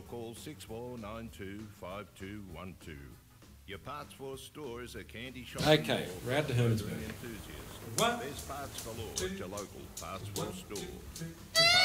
call 64925212. Your Parts Force store is a candy shop. Okay, we're out to Hermansburg. Enthusiast. One, There's parts galore at your local Parts Force store.